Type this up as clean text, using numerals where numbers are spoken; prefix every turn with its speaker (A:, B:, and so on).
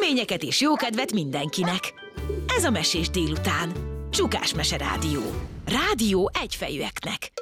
A: Reményeket és jókedvet mindenkinek. Ez a Mesés délután. Csukás Mese Rádió. Rádió egyfejűeknek.